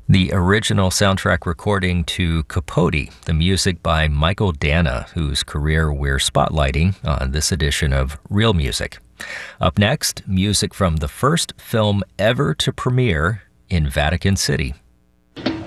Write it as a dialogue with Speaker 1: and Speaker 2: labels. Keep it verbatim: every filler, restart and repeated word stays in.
Speaker 1: The original soundtrack recording to Capote, the music by Michael Danna, whose career we're spotlighting on this edition of Real Music. Up next, music from the first film ever to premiere in Vatican City.